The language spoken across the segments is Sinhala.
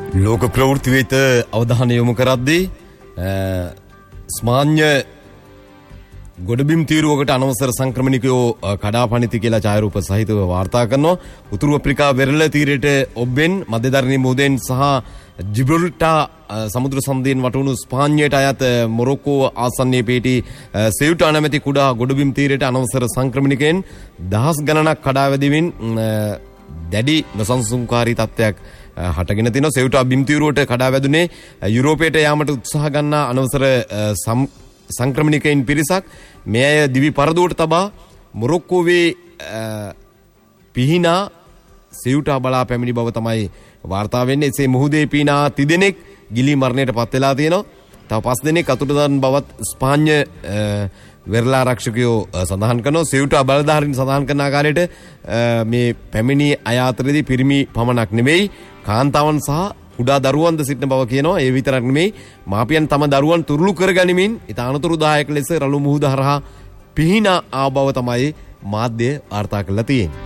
ලෝක ප්‍රවෘත්ති වෙත අවධානය යොමු කරද්දී ස්මාන්‍ය ගොඩබිම් තීරුවකට අනවසර සංක්‍රමණිකයෝ කඩාපනිති කියලා ඡායාරූප සහිතව වාර්තා කරනවා. උතුරු අප්‍රිකා වෙරළ තීරයට ඔබෙන් මධ්‍යධරණී මුහුදෙන් සහ ජිබ්‍රල්ටා සමුද්‍ර සන්ධියෙන් වටවුණු ස්පාඤ්ඤයට අයත් මොරොක්කෝ ආසන්නයේ පිහිටි සෙයුටා නැමැති කුඩා ගොඩබිම් තීරයට අනවසර සංක්‍රමණිකයන් දහස් ගණනක් කඩාවැදීමින් දැඩි නොසන්සුන්කාරී තත්ත්වයක් හටගෙන තිනවා. සෙයුටා බිම් තීරුවට කඩාවැදුනේ යුරෝපයට යාමට උත්සාහ ගන්නා අනවසර සංක්‍රමණිකයින් පිරිසක්. මේ අය දිවි පරදුවට තබා මොරොක්කෝවේ පිහිනා සෙයුටා බලා පැමිණි බව තමයි වාර්තා වෙන්නේ. එසේ මුහුදේ පිහිනා 30 දෙනෙක් ගිලී මරණයට පත් වෙලා තියෙනවා. තව 5 දෙනෙක් අතුරුදහන් බවත් ස්පාඤ්ඤ වෙරළ ආරක්ෂකයෝ සඳහන් කරනවා. සෙයුටා බලධාරීන් සඳහන් කරන ආකාරයට මේ පැමිණි අය අතරදී පිරිමි පමණක් නෙවෙයි කාන්තාවන් සහ කුඩා දරුවන්ද සිටින බව කියනවා. ඒ විතරක් නෙමෙයි මාපියන් තම දරුවන් තුරුළු කරගනිමින් ඉතා අනතුරුදායක ලෙස රළු මුහුද හරහා පිහිනා ආ බව තමයි මාධ්‍ය වාර්තා කරලා තියෙන්නේ.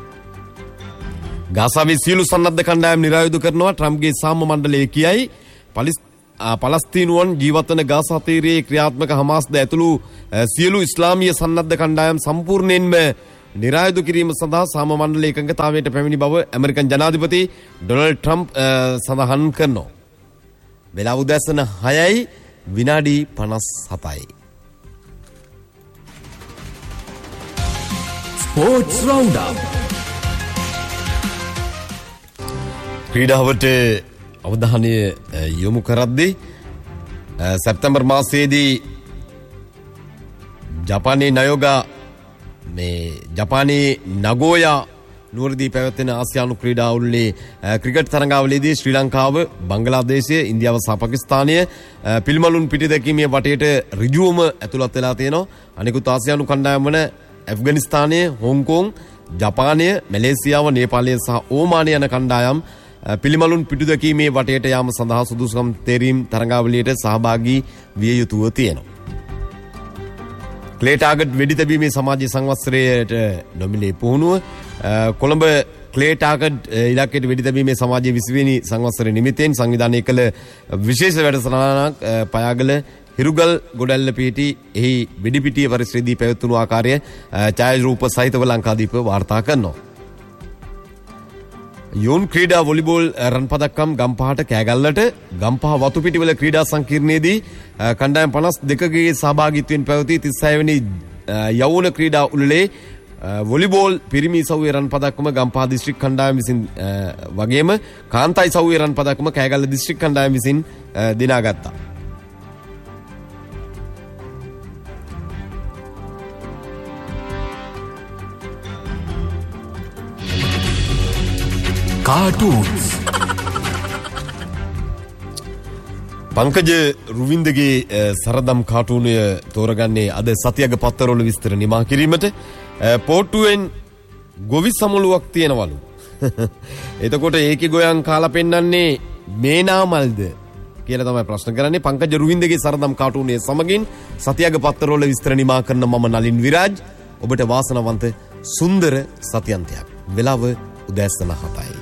ගාසාවේ සියලු සන්නද්ධ කණ්ඩායම් නිරායුධ කරනවා ට්‍රම්ප්ගේ සාම මණ්ඩලය කියයි. පලස්තීනුවන් ජීවත් වන ගාසා තීරයේ ක්‍රියාත්මක හමාස්ද ඇතුළු සියලු ඉස්ලාමීය සන්නද්ධ කණ්ඩායම් සම්පූර්ණයෙන්ම නිරායුධ කිරීම සඳහා සාම මණ්ඩල එකඟතාවයට පැමිණි බව ඇමරිකන් ජනාධිපති ඩොනල්ඩ් ට්‍රම්ප් සඳහන් කරනවා. වෙලාව උදෑසන 6යි විනාඩි 57යි. ස්පෝර්ට්ස් රවුන්ඩ් අප් ක්‍රීඩාවට අවධානය යොමු කරද්දී සැප්තැම්බර් මාසයේදී ජපානයේ නයෝගා ජපානයේ නගෝයා නුවරදී පැවැත්වෙන ආසියානු ක්‍රීඩා උළෙලේ ක්‍රිකට් තරඟාවලියේදී ශ්‍රී ලංකාව, බංගලාදේශය, ඉන්දියාව සහ පාකිස්තානය පිළිමලුන් පිටි දැකීමේ වටේට ඍජුවම ඇතුළත් වෙලා තියෙනවා. අනිකුත් ආසියානු කණ්ඩායම් වන ඇෆ්ගනිස්තානය, හොංකොං, ජපානය, මැලේසියාව, නේපාලය සහ ඕමානය යන කණ්ඩායම් පිළිමලුන් පිටු දැකීමේ වටේට යාම සඳහා සුදුසුකම් තේරීම් තරඟාවලියට සහභාගී විය යුතුව තියෙනවා. ක්ලේ ටාගට් වෙඩි තැබීමේ සමාජ සංවත්සරයට නොමිලේ පුහුණුව කොළඹ ක්ලේ ටාගට් ඉලක්කයට වෙඩි තැබීමේ සමාජයේ 20 වෙනි සංවත්සරය නිමිත්තෙන් සංවිධානය කළ විශේෂ වැඩසටහනක් පයාගල හිරුගල් ගොඩැල්ල පිහිටි එහි වෙඩිපිටිය පරිසරයේදී පැවැත්වුණු ආකාරය ඡායාරූප සහිතව ලංකාදීප වාර්තා කරනවා. යෝන් ක්‍රීඩා වොලිබෝල් රන් පදක්කම් ගම්පහට කෑගල්ලට ගම්පහ වතුපිටිවල ක්‍රීඩා සංකීර්ණයේදී කණ්ඩායම් 52ගේ සහභාගීත්වයෙන් පැවති 36 වෙනි යෞවන ක්‍රීඩා උළෙලේ වොලිබෝල් පිරිමි සවුවේ රන් පදක්කම ගම්පහ දිස්ත්‍රික් කණ්ඩායම විසින් වගේම කාන්තායි සවුවේ රන් පදක්කම කෑගල්ල දිස්ත්‍රික් කණ්ඩායම විසින් දිනාගත්තා. කාටූන්ස් පංකජ රුවින්දගේ සරදම් කාටූනය තෝරගන්නේ අද සතියක පත්තරවල විස්තර නිමා කිරීමට. පෝට්ටුවෙන් ගොවි සමුළුවක් තියෙනවලු. එතකොට ඒකේ ගොයන් කාලා පෙන්නන්නේ මේනාමල්ද කියලා තමයි ප්‍රශ්න කරන්නේ. පංකජ රුවින්දගේ සරදම් කාටූනය සමගින් සතියක පත්තරවල විස්තර නිමා කරන මම නලින් විරාජ්. ඔබට වාසනාවන්ත සුන්දර සතියන්තයක්. වෙලාව උදෑසන 7යි.